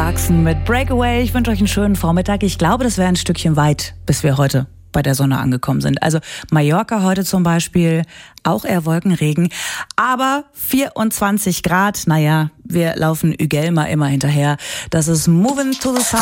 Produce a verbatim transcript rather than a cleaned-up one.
Clarkson mit Breakaway. Ich wünsche euch einen schönen Vormittag. Ich glaube, das wäre ein Stückchen weit, bis wir heute bei der Sonne angekommen sind. Also Mallorca heute zum Beispiel, auch eher Wolkenregen, aber vierundzwanzig Grad. Naja, wir laufen Ügelma immer hinterher. Das ist Moving to the Sun.